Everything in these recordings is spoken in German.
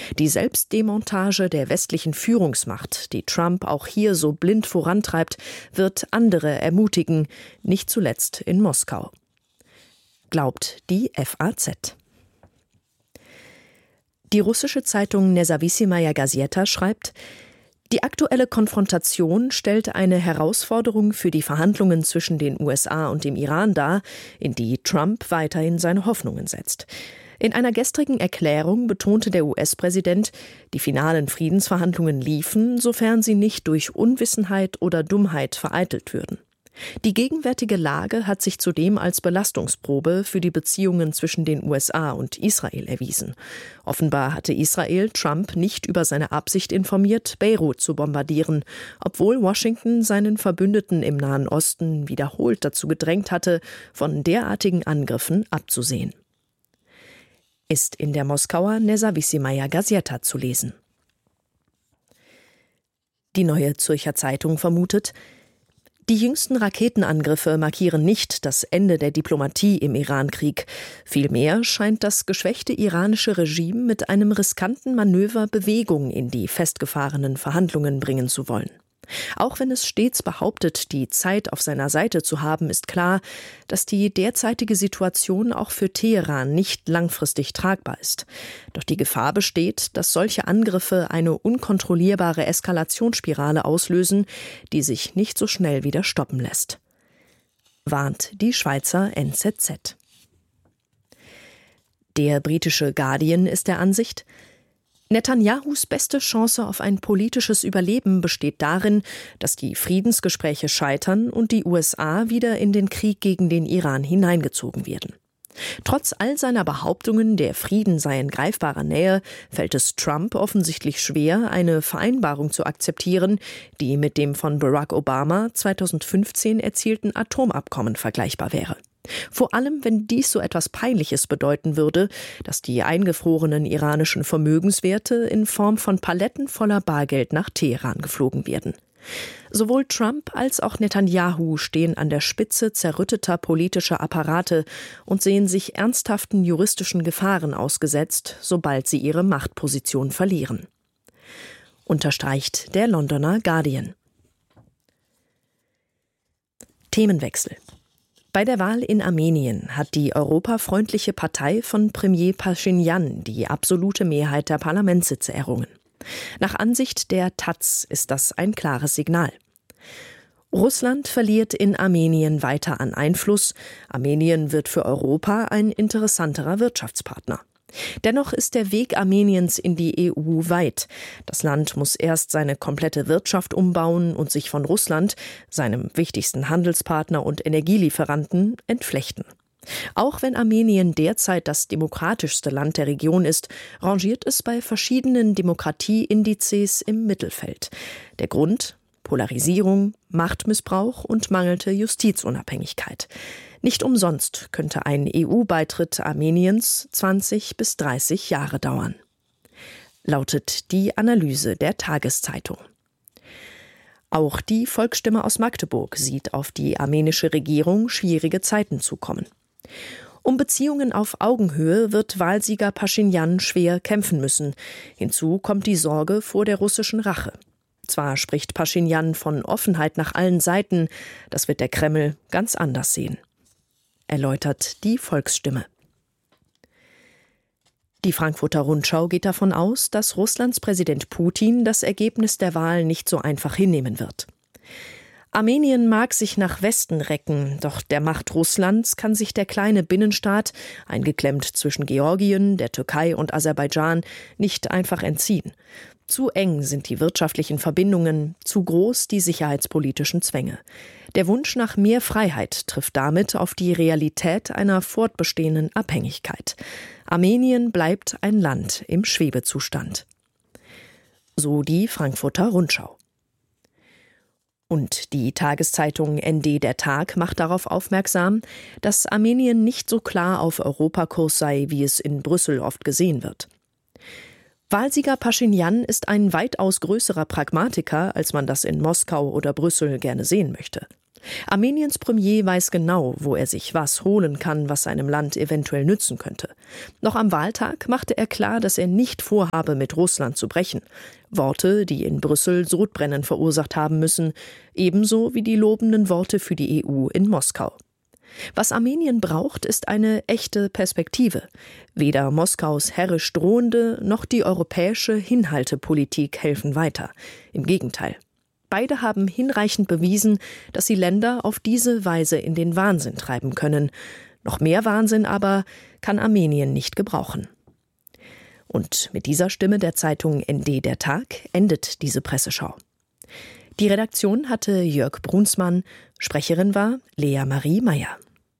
Die Selbstdemontage der westlichen Führungsmacht, die Trump auch hier so blind vorantreibt, wird andere ermutigen, nicht zuletzt in Moskau. Glaubt die FAZ. Die russische Zeitung Nezawissimaya Gazeta schreibt: Die aktuelle Konfrontation stellt eine Herausforderung für die Verhandlungen zwischen den USA und dem Iran dar, in die Trump weiterhin seine Hoffnungen setzt. In einer gestrigen Erklärung betonte der US-Präsident, die finalen Friedensverhandlungen liefen, sofern sie nicht durch Unwissenheit oder Dummheit vereitelt würden. Die gegenwärtige Lage hat sich zudem als Belastungsprobe für die Beziehungen zwischen den USA und Israel erwiesen. Offenbar hatte Israel Trump nicht über seine Absicht informiert, Beirut zu bombardieren, obwohl Washington seinen Verbündeten im Nahen Osten wiederholt dazu gedrängt hatte, von derartigen Angriffen abzusehen. Ist in der Moskauer Nezawissimaya Gazeta zu lesen. Die Neue Zürcher Zeitung vermutet: Die jüngsten Raketenangriffe markieren nicht das Ende der Diplomatie im Iran-Krieg. Vielmehr scheint das geschwächte iranische Regime mit einem riskanten Manöver Bewegung in die festgefahrenen Verhandlungen bringen zu wollen. Auch wenn es stets behauptet, die Zeit auf seiner Seite zu haben, ist klar, dass die derzeitige Situation auch für Teheran nicht langfristig tragbar ist. Doch die Gefahr besteht, dass solche Angriffe eine unkontrollierbare Eskalationsspirale auslösen, die sich nicht so schnell wieder stoppen lässt. Warnt die Schweizer NZZ. Der britische Guardian ist der Ansicht: Netanyahus beste Chance auf ein politisches Überleben besteht darin, dass die Friedensgespräche scheitern und die USA wieder in den Krieg gegen den Iran hineingezogen werden. Trotz all seiner Behauptungen, der Frieden sei in greifbarer Nähe, fällt es Trump offensichtlich schwer, eine Vereinbarung zu akzeptieren, die mit dem von Barack Obama 2015 erzielten Atomabkommen vergleichbar wäre. Vor allem, wenn dies so etwas Peinliches bedeuten würde, dass die eingefrorenen iranischen Vermögenswerte in Form von Paletten voller Bargeld nach Teheran geflogen werden. Sowohl Trump als auch Netanyahu stehen an der Spitze zerrütteter politischer Apparate und sehen sich ernsthaften juristischen Gefahren ausgesetzt, sobald sie ihre Machtposition verlieren. Unterstreicht der Londoner Guardian. Themenwechsel. Bei der Wahl in Armenien hat die europafreundliche Partei von Premier Paschinjan die absolute Mehrheit der Parlamentssitze errungen. Nach Ansicht der taz ist das ein klares Signal. Russland verliert in Armenien weiter an Einfluss. Armenien wird für Europa ein interessanterer Wirtschaftspartner. Dennoch ist der Weg Armeniens in die EU weit. Das Land muss erst seine komplette Wirtschaft umbauen und sich von Russland, seinem wichtigsten Handelspartner und Energielieferanten, entflechten. Auch wenn Armenien derzeit das demokratischste Land der Region ist, rangiert es bei verschiedenen Demokratieindizes im Mittelfeld. Der Grund: Polarisierung, Machtmissbrauch und mangelnde Justizunabhängigkeit. Nicht umsonst könnte ein EU-Beitritt Armeniens 20 bis 30 Jahre dauern. Lautet die Analyse der Tageszeitung. Auch die Volksstimme aus Magdeburg sieht auf die armenische Regierung schwierige Zeiten zukommen. Um Beziehungen auf Augenhöhe wird Wahlsieger Paschinjan schwer kämpfen müssen. Hinzu kommt die Sorge vor der russischen Rache. Zwar spricht Paschinjan von Offenheit nach allen Seiten, das wird der Kreml ganz anders sehen. Erläutert die Volksstimme. Die Frankfurter Rundschau geht davon aus, dass Russlands Präsident Putin das Ergebnis der Wahl nicht so einfach hinnehmen wird. Armenien mag sich nach Westen recken, doch der Macht Russlands kann sich der kleine Binnenstaat, eingeklemmt zwischen Georgien, der Türkei und Aserbaidschan, nicht einfach entziehen. Zu eng sind die wirtschaftlichen Verbindungen, zu groß die sicherheitspolitischen Zwänge. Der Wunsch nach mehr Freiheit trifft damit auf die Realität einer fortbestehenden Abhängigkeit. Armenien bleibt ein Land im Schwebezustand. So die Frankfurter Rundschau. Und die Tageszeitung ND Der Tag macht darauf aufmerksam, dass Armenien nicht so klar auf Europakurs sei, wie es in Brüssel oft gesehen wird. Wahlsieger Paschinjan ist ein weitaus größerer Pragmatiker, als man das in Moskau oder Brüssel gerne sehen möchte. Armeniens Premier weiß genau, wo er sich was holen kann, was seinem Land eventuell nützen könnte. Noch am Wahltag machte er klar, dass er nicht vorhabe, mit Russland zu brechen. Worte, die in Brüssel Sodbrennen verursacht haben müssen, ebenso wie die lobenden Worte für die EU in Moskau. Was Armenien braucht, ist eine echte Perspektive. Weder Moskaus herrisch drohende noch die europäische Hinhaltepolitik helfen weiter. Im Gegenteil. Beide haben hinreichend bewiesen, dass sie Länder auf diese Weise in den Wahnsinn treiben können. Noch mehr Wahnsinn aber kann Armenien nicht gebrauchen. Und mit dieser Stimme der Zeitung ND der Tag endet diese Presseschau. Die Redaktion hatte Jörg Brunsmann, Sprecherin war Lea Marie Meyer.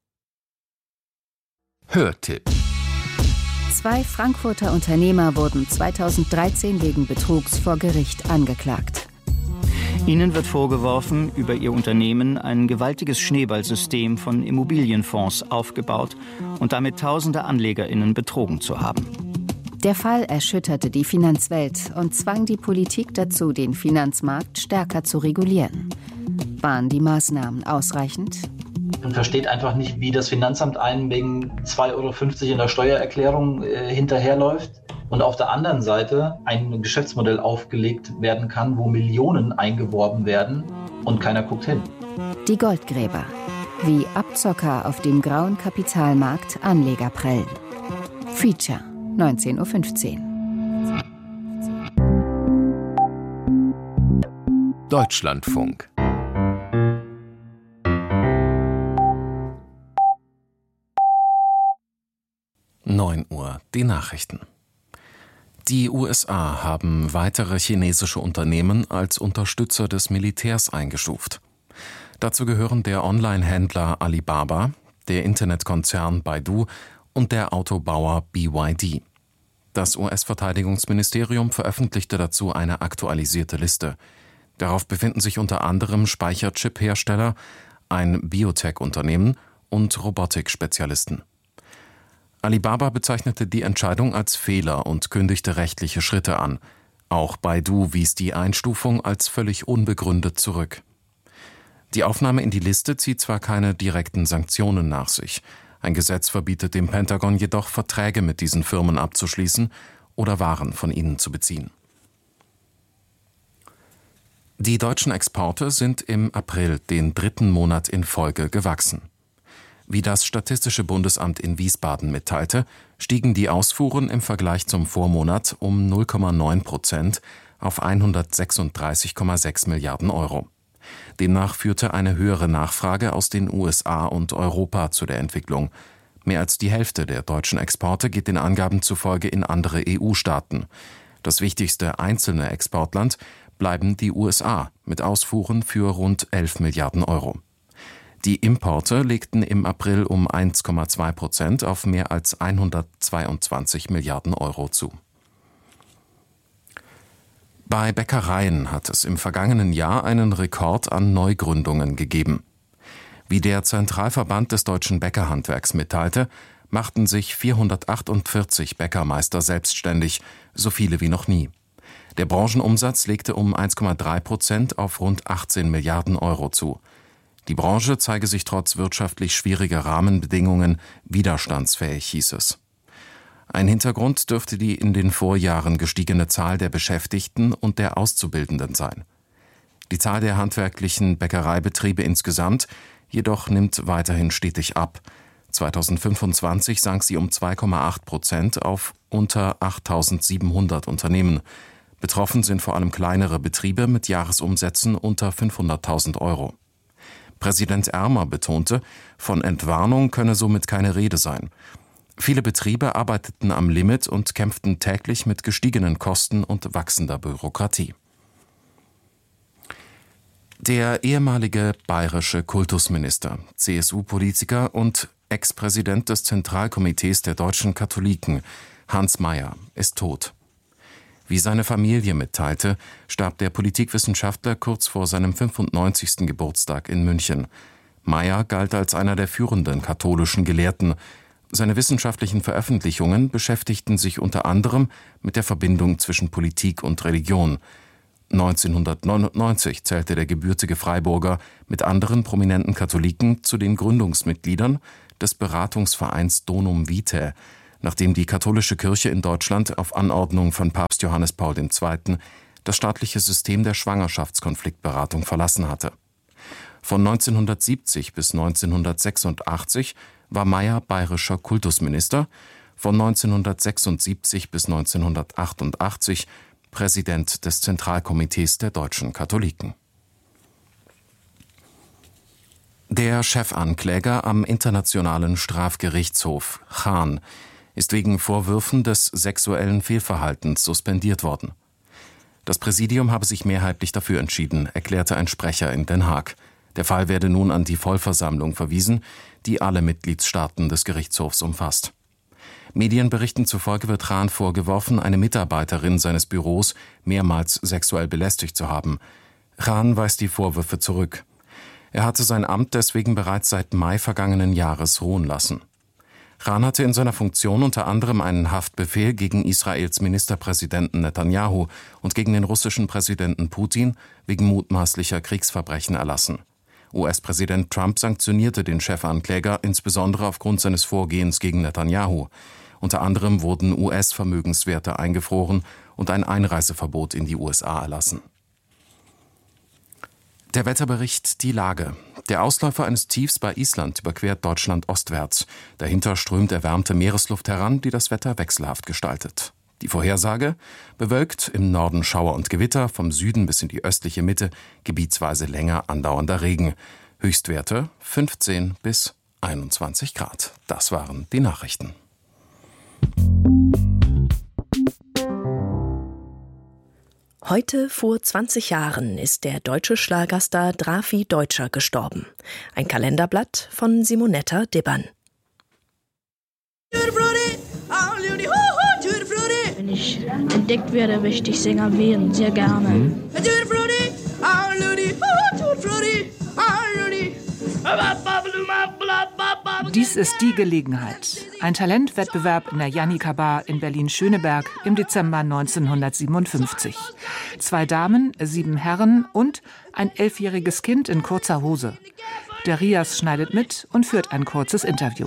Hörtipp. 2 Frankfurter Unternehmer wurden 2013 wegen Betrugs vor Gericht angeklagt. Ihnen wird vorgeworfen, über ihr Unternehmen ein gewaltiges Schneeballsystem von Immobilienfonds aufgebaut und damit tausende AnlegerInnen betrogen zu haben. Der Fall erschütterte die Finanzwelt und zwang die Politik dazu, den Finanzmarkt stärker zu regulieren. Waren die Maßnahmen ausreichend? Man versteht einfach nicht, wie das Finanzamt einen wegen 2,50 € in der Steuererklärung hinterherläuft und auf der anderen Seite ein Geschäftsmodell aufgelegt werden kann, wo Millionen eingeworben werden und keiner guckt hin. Die Goldgräber. Wie Abzocker auf dem grauen Kapitalmarkt Anleger prellen. Feature, 19:15 Uhr. Deutschlandfunk. Uhr, die Nachrichten. Die USA haben weitere chinesische Unternehmen als Unterstützer des Militärs eingestuft. Dazu gehören der Online-Händler Alibaba, der Internetkonzern Baidu und der Autobauer BYD. Das US-Verteidigungsministerium veröffentlichte dazu eine aktualisierte Liste. Darauf befinden sich unter anderem Speicherchip-Hersteller, ein Biotech-Unternehmen und Robotik-Spezialisten. Alibaba bezeichnete die Entscheidung als Fehler und kündigte rechtliche Schritte an. Auch Baidu wies die Einstufung als völlig unbegründet zurück. Die Aufnahme in die Liste zieht zwar keine direkten Sanktionen nach sich. Ein Gesetz verbietet dem Pentagon jedoch, Verträge mit diesen Firmen abzuschließen oder Waren von ihnen zu beziehen. Die deutschen Exporte sind im April den 3. Monat in Folge gewachsen. Wie das Statistische Bundesamt in Wiesbaden mitteilte, stiegen die Ausfuhren im Vergleich zum Vormonat um 0,9% auf 136,6 Milliarden Euro. Demnach führte eine höhere Nachfrage aus den USA und Europa zu der Entwicklung. Mehr als die Hälfte der deutschen Exporte geht den Angaben zufolge in andere EU-Staaten. Das wichtigste einzelne Exportland bleiben die USA mit Ausfuhren für rund 11 Milliarden Euro. Die Importe legten im April um 1,2% auf mehr als 122 Milliarden Euro zu. Bei Bäckereien hat es im vergangenen Jahr einen Rekord an Neugründungen gegeben. Wie der Zentralverband des deutschen Bäckerhandwerks mitteilte, machten sich 448 Bäckermeister selbstständig, so viele wie noch nie. Der Branchenumsatz legte um 1,3% auf rund 18 Milliarden Euro zu. Die Branche zeige sich trotz wirtschaftlich schwieriger Rahmenbedingungen widerstandsfähig, hieß es. Ein Hintergrund dürfte die in den Vorjahren gestiegene Zahl der Beschäftigten und der Auszubildenden sein. Die Zahl der handwerklichen Bäckereibetriebe insgesamt jedoch nimmt weiterhin stetig ab. 2025 sank sie um 2,8% auf unter 8.700 Unternehmen. Betroffen sind vor allem kleinere Betriebe mit Jahresumsätzen unter 500.000 Euro. Präsident Ermer betonte, von Entwarnung könne somit keine Rede sein. Viele Betriebe arbeiteten am Limit und kämpften täglich mit gestiegenen Kosten und wachsender Bürokratie. Der ehemalige bayerische Kultusminister, CSU-Politiker und Ex-Präsident des Zentralkomitees der deutschen Katholiken, Hans Mayer, ist tot. Wie seine Familie mitteilte, starb der Politikwissenschaftler kurz vor seinem 95. Geburtstag in München. Mayer galt als einer der führenden katholischen Gelehrten. Seine wissenschaftlichen Veröffentlichungen beschäftigten sich unter anderem mit der Verbindung zwischen Politik und Religion. 1999 zählte der gebürtige Freiburger mit anderen prominenten Katholiken zu den Gründungsmitgliedern des Beratungsvereins Donum Vitae, nachdem die katholische Kirche in Deutschland auf Anordnung von Papst Johannes Paul II. Das staatliche System der Schwangerschaftskonfliktberatung verlassen hatte. Von 1970 bis 1986 war Meyer bayerischer Kultusminister, von 1976 bis 1988 Präsident des Zentralkomitees der deutschen Katholiken. Der Chefankläger am Internationalen Strafgerichtshof, Khan, ist wegen Vorwürfen des sexuellen Fehlverhaltens suspendiert worden. Das Präsidium habe sich mehrheitlich dafür entschieden, erklärte ein Sprecher in Den Haag. Der Fall werde nun an die Vollversammlung verwiesen, die alle Mitgliedstaaten des Gerichtshofs umfasst. Medienberichten zufolge wird Khan vorgeworfen, eine Mitarbeiterin seines Büros mehrmals sexuell belästigt zu haben. Khan weist die Vorwürfe zurück. Er hatte sein Amt deswegen bereits seit Mai vergangenen Jahres ruhen lassen. Khan hatte in seiner Funktion unter anderem einen Haftbefehl gegen Israels Ministerpräsidenten Netanyahu und gegen den russischen Präsidenten Putin wegen mutmaßlicher Kriegsverbrechen erlassen. US-Präsident Trump sanktionierte den Chefankläger insbesondere aufgrund seines Vorgehens gegen Netanyahu. Unter anderem wurden US-Vermögenswerte eingefroren und ein Einreiseverbot in die USA erlassen. Der Wetterbericht, die Lage. Der Ausläufer eines Tiefs bei Island überquert Deutschland ostwärts. Dahinter strömt erwärmte Meeresluft heran, die das Wetter wechselhaft gestaltet. Die Vorhersage: bewölkt, im Norden Schauer und Gewitter, vom Süden bis in die östliche Mitte gebietsweise länger andauernder Regen. Höchstwerte 15 bis 21 Grad. Das waren die Nachrichten. Heute vor 20 Jahren ist der deutsche Schlagerstar Drafi Deutscher gestorben. Ein Kalenderblatt von Simonetta Dibban. Wenn ich entdeckt werde, möchte ich Sänger werden, sehr gerne. Dies ist die Gelegenheit. Ein Talentwettbewerb in der Jannika Bar in Berlin-Schöneberg im Dezember 1957. 2 Damen, 7 Herren und ein 11-jähriges Kind in kurzer Hose. Der Rias schneidet mit und führt ein kurzes Interview.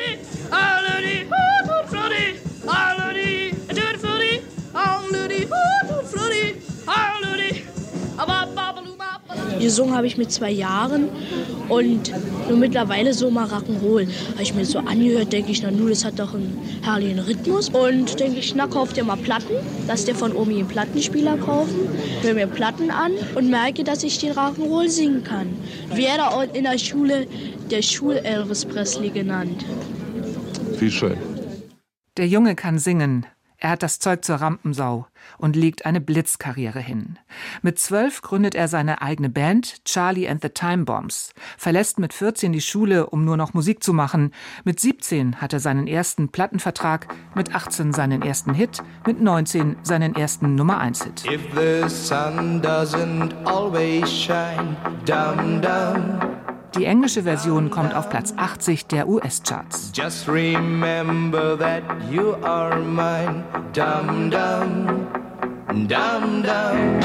Gesungen habe ich mit 2 Jahren und nur mittlerweile so mal Rock'n'Roll. Habe ich mir so angehört, denke ich, na nu, das hat doch einen herrlichen Rhythmus. Und denke ich, na, kauft ihr mal Platten. Lass dir von Omi einen Plattenspieler kaufen. Höre mir Platten an und merke, dass ich den Rock'n'Roll singen kann. Werde in der Schule der Schul-Elvis Presley genannt. Wie schön. Der Junge kann singen. Er hat das Zeug zur Rampensau und legt eine Blitzkarriere hin. Mit 12 gründet er seine eigene Band, Charlie and the Time Bombs, verlässt mit 14 die Schule, um nur noch Musik zu machen. Mit 17 hat er seinen ersten Plattenvertrag, mit 18 seinen ersten Hit, mit 19 seinen ersten Nummer-1-Hit. If the sun doesn't always shine, dum dum. Die englische Version kommt auf Platz 80 der US-Charts. Just remember that you are mine, dum dum, dum dum.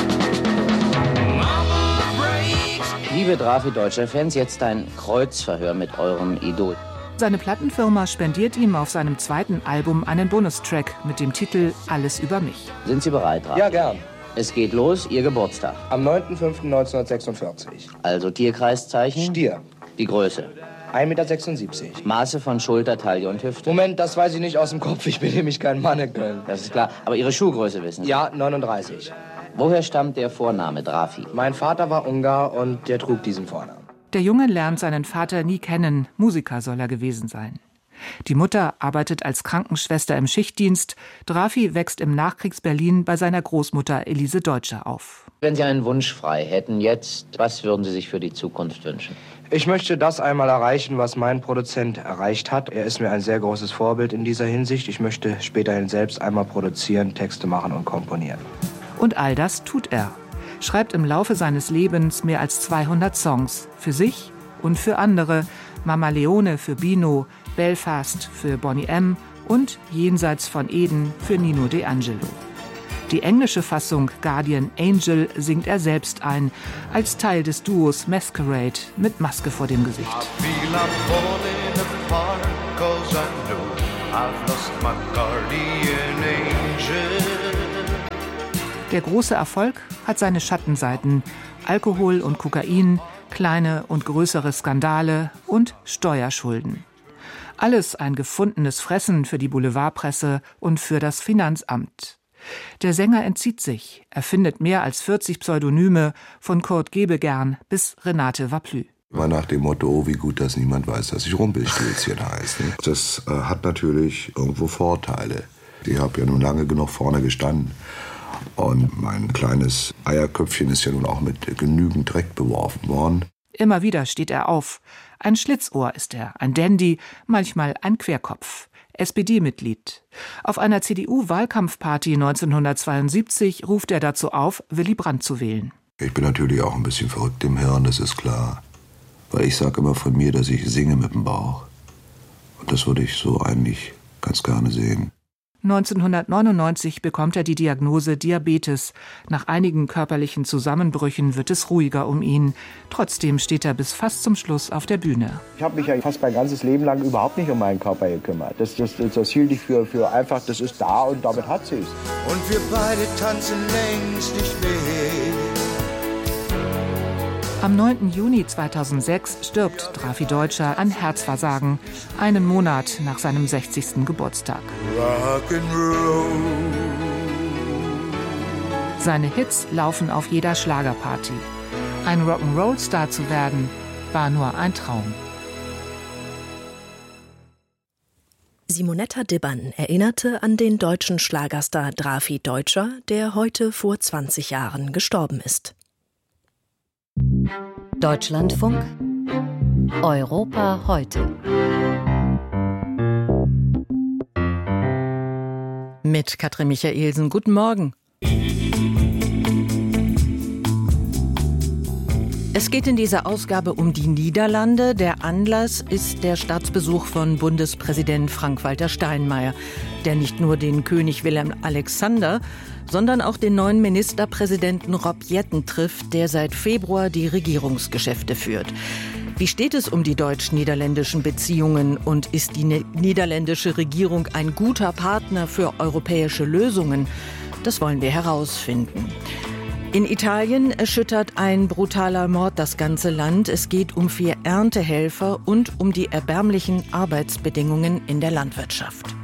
Liebe Drafi Deutscher Fans, jetzt ein Kreuzverhör mit eurem Idol. Seine Plattenfirma spendiert ihm auf seinem 2. Album einen Bonustrack mit dem Titel Alles über mich. Sind Sie bereit, Drafi? Ja, gern. Es geht los, Ihr Geburtstag. Am 9.05.1946. Also Tierkreiszeichen? Stier. Die Größe? 1,76 Meter. Maße von Schulter, Taille und Hüfte? Moment, das weiß ich nicht aus dem Kopf. Ich bin nämlich kein Mannequin. Das ist klar. Aber Ihre Schuhgröße wissen Sie? Ja, 39. Woher stammt der Vorname Drafi? Mein Vater war Ungar und der trug diesen Vornamen. Der Junge lernt seinen Vater nie kennen. Musiker soll er gewesen sein. Die Mutter arbeitet als Krankenschwester im Schichtdienst. Drafi wächst im Nachkriegs-Berlin bei seiner Großmutter Elise Deutscher auf. Wenn Sie einen Wunsch frei hätten jetzt, was würden Sie sich für die Zukunft wünschen? Ich möchte das einmal erreichen, was mein Produzent erreicht hat. Er ist mir ein sehr großes Vorbild in dieser Hinsicht. Ich möchte späterhin selbst einmal produzieren, Texte machen und komponieren. Und all das tut er. Schreibt im Laufe seines Lebens mehr als 200 Songs. Für sich und für andere. Mama Leone für Bino, Belfast für Boney M. und Jenseits von Eden für Nino De Angelo. Die englische Fassung Guardian Angel singt er selbst ein, als Teil des Duos Masquerade mit Maske vor dem Gesicht. Der große Erfolg hat seine Schattenseiten: Alkohol und Kokain, kleine und größere Skandale und Steuerschulden. Alles ein gefundenes Fressen für die Boulevardpresse und für das Finanzamt. Der Sänger entzieht sich. Er findet mehr als 40 Pseudonyme, von Kurt Gebegern bis Renate Waplü. Immer nach dem Motto, oh, wie gut, dass niemand weiß, dass ich Rumpelstilzchen heiße. Das hat natürlich irgendwo Vorteile. Ich habe ja nun lange genug vorne gestanden. Und mein kleines Eierköpfchen ist ja nun auch mit genügend Dreck beworfen worden. Immer wieder steht er auf. Ein Schlitzohr ist er, ein Dandy, manchmal ein Querkopf. SPD-Mitglied. Auf einer CDU-Wahlkampfparty 1972 ruft er dazu auf, Willy Brandt zu wählen. Ich bin natürlich auch ein bisschen verrückt im Hirn, das ist klar. Weil ich sage immer von mir, dass ich singe mit dem Bauch. Und das würde ich so eigentlich ganz gerne sehen. 1999 bekommt er die Diagnose Diabetes. Nach einigen körperlichen Zusammenbrüchen wird es ruhiger um ihn. Trotzdem steht er bis fast zum Schluss auf der Bühne. Ich habe mich ja fast mein ganzes Leben lang überhaupt nicht um meinen Körper gekümmert. Das hielt ich für einfach, das ist da und damit hat sie es. Und wir beide tanzen längst nicht mehr. Am 9. Juni 2006 stirbt Drafi Deutscher an Herzversagen, einen Monat nach seinem 60. Geburtstag. Seine Hits laufen auf jeder Schlagerparty. Ein Rock'n'Roll-Star zu werden, war nur ein Traum. Simonetta Dibbern erinnerte an den deutschen Schlagerstar Drafi Deutscher, der heute vor 20 Jahren gestorben ist. Deutschlandfunk Europa heute. Mit Katrin Michaelsen. Guten Morgen. Es geht in dieser Ausgabe um die Niederlande. Der Anlass ist der Staatsbesuch von Bundespräsident Frank-Walter Steinmeier, der nicht nur den König Willem Alexander, sondern auch den neuen Ministerpräsidenten Rob Jetten trifft, der seit Februar die Regierungsgeschäfte führt. Wie steht es um die deutsch-niederländischen Beziehungen und ist die niederländische Regierung ein guter Partner für europäische Lösungen? Das wollen wir herausfinden. In Italien erschüttert ein brutaler Mord das ganze Land. Es geht um 4 Erntehelfer und um die erbärmlichen Arbeitsbedingungen in der Landwirtschaft.